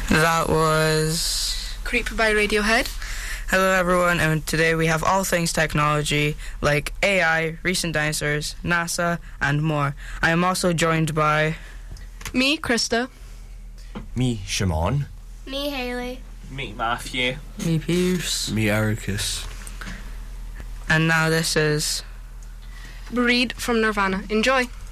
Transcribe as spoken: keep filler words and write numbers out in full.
That was Creep by Radiohead. Hello everyone, and today we have all things technology like A I, recent dinosaurs, NASA, and more. I am also joined by Me, Krista. Me, Shimon. Me, Haley. Me, Matthew. me, Pierce. Me, Ericus. And now this is Breed from Nirvana. Enjoy.